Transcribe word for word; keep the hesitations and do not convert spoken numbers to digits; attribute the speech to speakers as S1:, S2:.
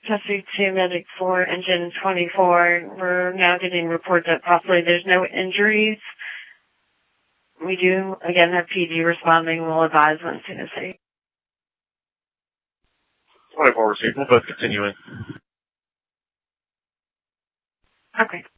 S1: Chester two, Medic four, Engine twenty-four. We're now getting reports that possibly there's no injuries. We do, again, have P D responding. We'll advise when soon as they...
S2: twenty-four received. We'll both continue in.
S1: Okay.